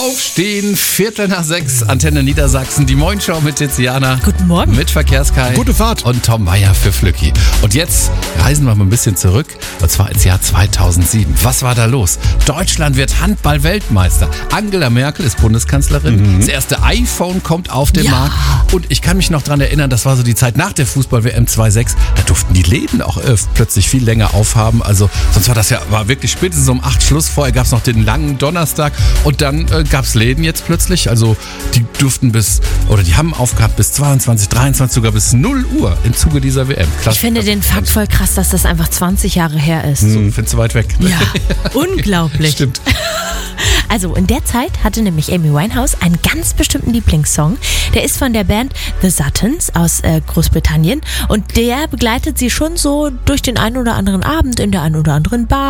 Aufstehen, 5:45, Antenne Niedersachsen, die Moin-Show mit Tiziana. Guten Morgen. Mit Verkehrskai. Gute Fahrt. Und Tom Meyer für Flücki. Und jetzt reisen wir mal ein bisschen zurück, und zwar ins Jahr 2007. Was war da los? Deutschland wird Handball-Weltmeister. Angela Merkel ist Bundeskanzlerin. Das erste iPhone kommt auf den Markt. Und ich kann mich noch dran erinnern, das war so die Zeit nach der Fußball-WM 2.6. Da durften die Läden auch plötzlich viel länger aufhaben. Also sonst war wirklich spätestens um 8 Schluss. Vorher gab es noch den langen Donnerstag. Und dann gab es Läden jetzt plötzlich. Also die durften die haben aufgehabt bis 22, 23, sogar bis 0 Uhr im Zuge dieser WM. Klasse. Ich finde den Fakt voll krass, dass das einfach 20 Jahre her ist. So, findest du weit weg. Ne? Ja, unglaublich. Stimmt. Also in der Zeit hatte nämlich Amy Winehouse einen ganz bestimmten Lieblingssong. Der ist von der Band The Suttons aus Großbritannien und der begleitet sie schon so durch den einen oder anderen Abend in der einen oder anderen Bar.